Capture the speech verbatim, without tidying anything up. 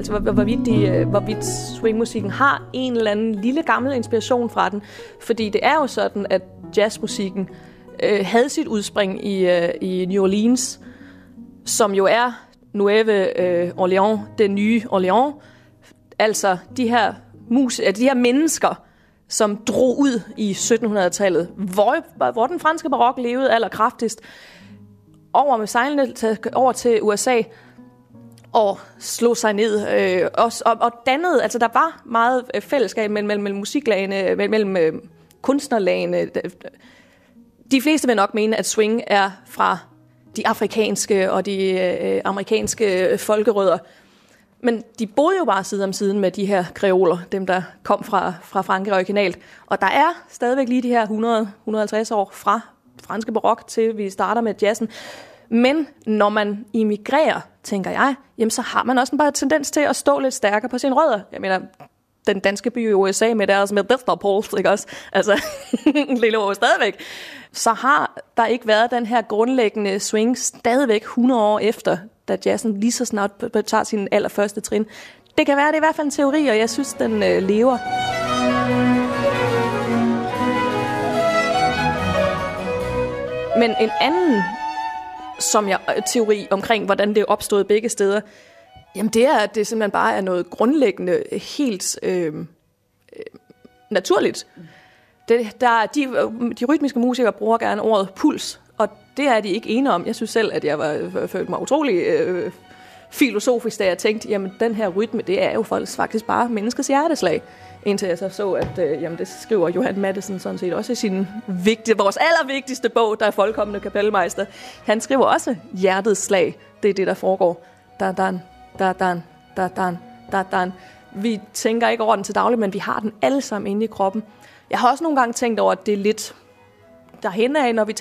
Altså hvor, hvorvidt, de, hvorvidt swingmusikken har en eller anden lille gammel inspiration fra den. Fordi det er jo sådan, at jazzmusikken øh, havde sit udspring i, øh, i New Orleans, som jo er Nueve øh, Orleans, det nye Orleans. Altså de her, mus- de her mennesker, som drog ud i syttenhundredetallet, hvor, hvor den franske barok levede allerkraftigst, over med sejlene over til U S A og slog sig ned øh, og, og, og dannede, altså der var meget fællesskab mellem, mellem, mellem musiklagene, mellem, mellem øh, kunstnerlagene. De fleste vil nok mene, at swing er fra de afrikanske og de øh, amerikanske folkerødder. Men de boede jo bare side om side med de her kreoler, dem der kom fra, fra Frankrig originalt. Og der er stadigvæk lige de her hundrede til hundrede og halvtreds år fra franske barok til vi starter med jazzen. Men når man immigrerer, tænker jeg, jamen så har man også en bare tendens til at stå lidt stærkere på sine rødder. Jeg mener, den danske by i U S A med deres med Bethel, ikke også? Altså, en lille år stadigvæk. Så har der ikke været den her grundlæggende swing stadigvæk hundrede år efter, da jazzen lige så snart tager sin allerførste trin. Det kan være, det er i hvert fald en teori, og jeg synes, den øh, lever. Men en anden som jeg, teori omkring, hvordan det er opstået begge steder, jamen det er, at det simpelthen bare er noget grundlæggende, helt øh, øh, naturligt. Det, der, de, de rytmiske musikere bruger gerne ordet puls, og det er de ikke enige om. Jeg synes selv, at jeg var, følte mig utrolig øh, filosofisk, da jeg tænkte, jamen den her rytme, det er jo faktisk bare menneskets hjerteslag. Indtil jeg så så, at øh, jamen, det skriver Johan Matthesen sådan set også i sin vigtige, vores allervigtigste bog, der er Folkekommende Kapelmeister. Han skriver også hjertets slag. Det er det, der foregår. Da-dan, da-dan, da-dan, da-dan. Vi tænker ikke over den til daglig, men vi har den alle sammen inde i kroppen. Jeg har også nogle gange tænkt over, at det er lidt derhen af, når vi